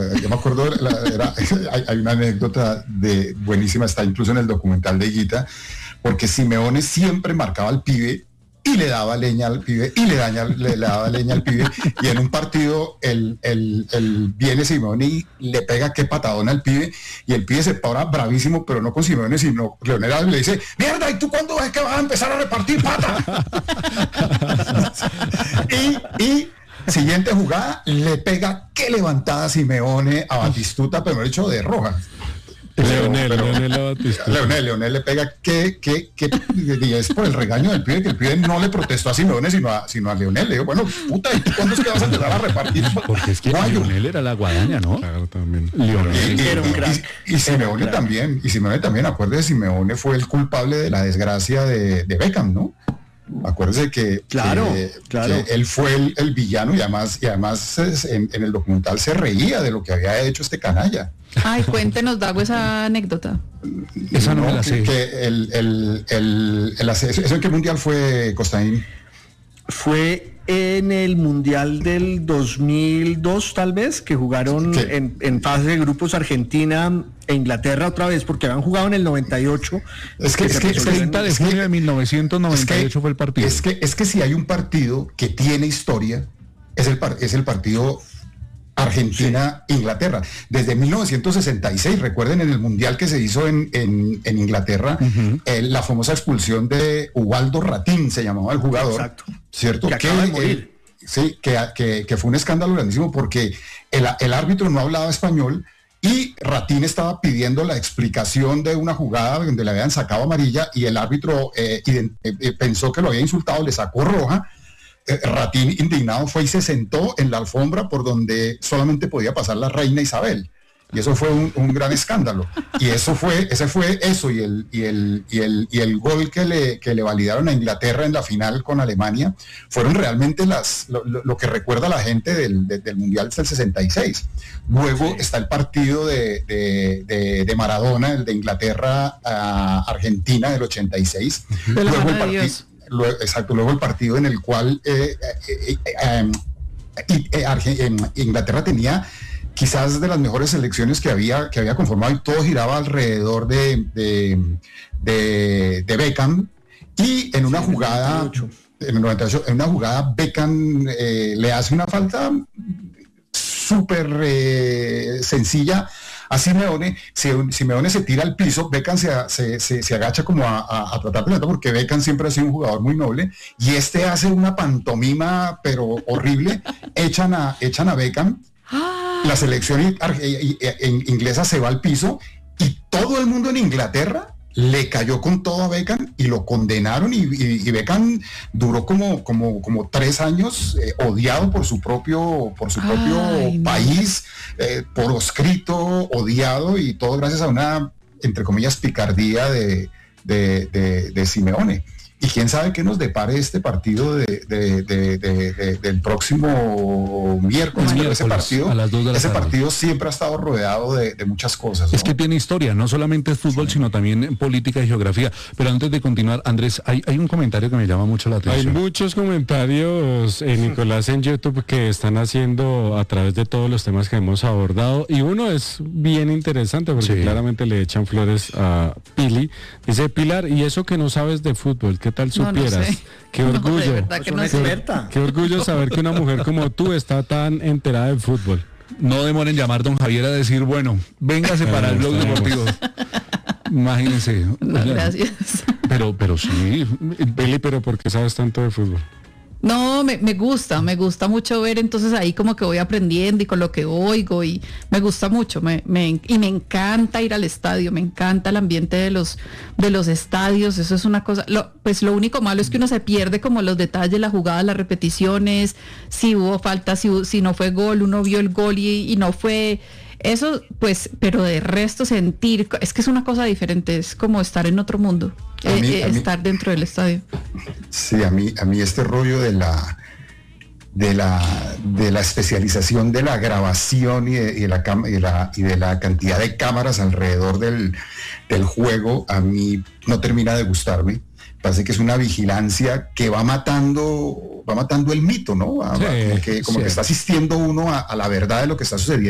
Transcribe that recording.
yo me acuerdo, hay una anécdota buenísima, está incluso en el documental de Higuita, porque Simeone siempre marcaba al pibe y le daba leña al pibe, le daba leña al pibe, y en un partido viene Simeone y le pega qué patadón al pibe, y el pibe se para bravísimo, pero no con Simeone, sino Leonel Álvarez le dice: mierda, ¿y tú cuándo ves que vas a empezar a repartir pata? y siguiente jugada, le pega qué levantada Simeone a Batistuta, pero dicho de roja. Leonel le pega que es por el regaño del pibe, que el pibe no le protestó a Simeone sino a Leonel. Le digo, bueno, puta, ¿y tú cuándo es que vas a empezar a repartir? Porque es que Leonel era la guadaña, ¿no? Claro, también. Leonel era un crack. Y Simeone también, acuérdese, Simeone fue el culpable de la desgracia de Beckham, ¿no? Acuérdese que él fue el villano, y además en el documental se reía de lo que había hecho este canalla. Ay, cuéntenos, Dago, esa anécdota. Esa no me la sé. ¿Eso en qué mundial fue, Costaín? Fue en el mundial del 2002, tal vez, que jugaron en fase de grupos Argentina e Inglaterra otra vez, porque habían jugado en el 98. Es que 30 de junio de 1998 fue el partido. Es que si hay un partido que tiene historia, es el partido Argentina-Inglaterra. Desde 1966, recuerden, en el mundial que se hizo en Inglaterra, la famosa expulsión de Ubaldo Ratín, se llamaba el jugador. Exacto. ¿Cierto? Que acaba de morir. Sí, que fue un escándalo grandísimo, porque el árbitro no hablaba español y Ratín estaba pidiendo la explicación de una jugada donde le habían sacado amarilla, y el árbitro pensó que lo había insultado, le sacó roja. Ratín, indignado, fue y se sentó en la alfombra por donde solamente podía pasar la reina Isabel, y eso fue un gran escándalo. Y ese fue eso, y el gol que le validaron a Inglaterra en la final con Alemania fueron realmente lo que recuerda a la gente del mundial del 66. Luego está el partido de Maradona, el de Inglaterra a Argentina del 86. Luego el partido en el cual Inglaterra tenía quizás de las mejores selecciones que había conformado, y todo giraba alrededor de Beckham, y en una jugada en el 98, en una jugada Beckham le hace una falta súper sencilla a Simeone. Simeone se tira al piso, Beckham se agacha como a tratar de levantar, porque Beckham siempre ha sido un jugador muy noble, y hace una pantomima pero horrible. echan a Beckham, la selección inglesa se va al piso, y todo el mundo en Inglaterra le cayó con todo a Beckham y lo condenaron, y Beckham duró como 3 años odiado por su propio país, proscrito, odiado, y todo gracias a una, entre comillas, picardía de Simeone. Y quién sabe qué nos depare este partido del próximo miércoles. Ese partido, a las 2 de la tarde. Partido siempre ha estado rodeado de muchas cosas, ¿no? Es que tiene historia, no solamente es fútbol, sino también política y geografía. Pero antes de continuar, Andrés, hay un comentario que me llama mucho la atención. Hay muchos comentarios, Nicolás, en YouTube, que están haciendo a través de todos los temas que hemos abordado, y uno es bien interesante porque claramente le echan flores a Pili. Dice: Pilar, ¿y eso que no sabes de fútbol? ¿Qué tal supieras? No sé. Qué orgullo. De verdad que no sé. Qué orgullo saber que una mujer como tú está tan enterada del fútbol. No demoren en llamar don Javier a decir, bueno, véngase para el blog deportivo. Imagínense. No, gracias. Pero sí. Pili, ¿pero por qué sabes tanto de fútbol? No, me gusta mucho ver, entonces ahí como que voy aprendiendo y con lo que oigo, y me gusta mucho, y me encanta ir al estadio, me encanta el ambiente de los estadios. Eso es una cosa, pues lo único malo es que uno se pierde como los detalles, la jugada, las repeticiones, si hubo falta, si no fue gol, uno vio el gol y no fue eso, pues, pero de resto sentir, es que es una cosa diferente, es como estar en otro mundo, estar dentro del estadio. Sí, a mí este rollo de la especialización de la grabación y de la cantidad de cámaras alrededor del juego, a mí no termina de gustarme. Parece que es una vigilancia que va matando el mito, ¿no? Como que está asistiendo uno a la verdad de lo que está sucediendo.